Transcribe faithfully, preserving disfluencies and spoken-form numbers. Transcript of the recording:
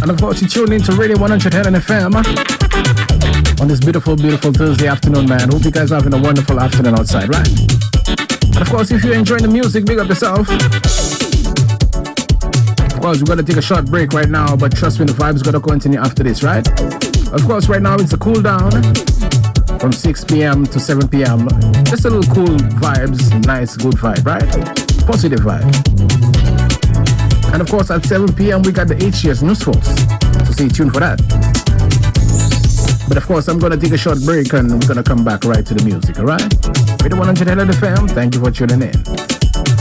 And of course, you tuned into Radio one hundred Helen F M on this beautiful, beautiful Thursday afternoon, man. Hope you guys are having a wonderful afternoon outside, right? And of course, if you're enjoying the music, big up yourself. Of course, we're going to take a short break right now, but trust me, the vibe's going to continue after this, right? Of course, right now it's a cool down from six p.m. to seven p.m. Just a little cool vibes, nice, good vibe, right? Positive vibe. And of course, at seven p.m. we got the H G S News, folks. So stay tuned for that. But of course, I'm going to take a short break and we're going to come back right to the music, all right? Radio one hundred L F M, thank you for tuning in.